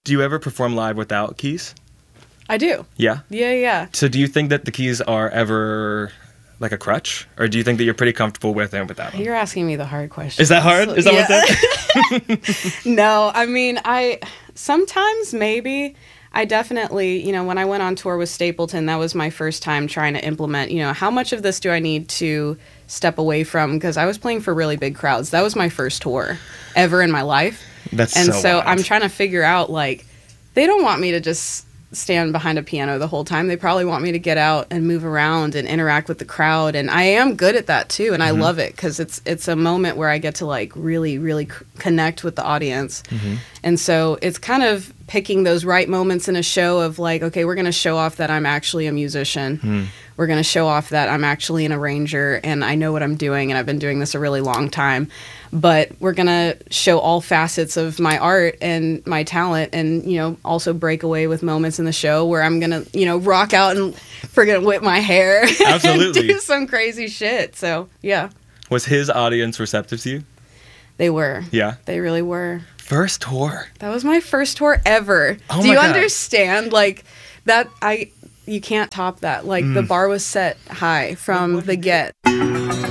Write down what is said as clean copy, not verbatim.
Do you ever perform live without keys? I do. Yeah? Yeah. So do you think that the keys are ever like a crutch? Or do you think that you're pretty comfortable with them without them? You're asking me the hard question. Is that hard? Is that what that? No, I mean, sometimes maybe. I definitely, when I went on tour with Stapleton, that was my first time trying to implement, how much of this do I need to step away from? Because I was playing for really big crowds. That was my first tour ever in my life. So wild. I'm trying to figure out, they don't want me to just stand behind a piano the whole time. They probably want me to get out and move around and interact with the crowd. And I am good at that too. And I love it because it's a moment where I get to really, really connect with the audience. And so it's kind of picking those right moments in a show of okay, we're going to show off that I'm actually a musician. We're going to show off that I'm actually an arranger and I know what I'm doing and I've been doing this a really long time. But we're going to show all facets of my art and my talent and, also break away with moments in the show where I'm going to, rock out and friggin' whip my hair. Absolutely. And do some crazy shit. So, yeah. Was his audience receptive to you? They were. Yeah? They really were. First tour. That was my first tour ever. Oh do you my God. understand? That you can't top that. The bar was set high from the get.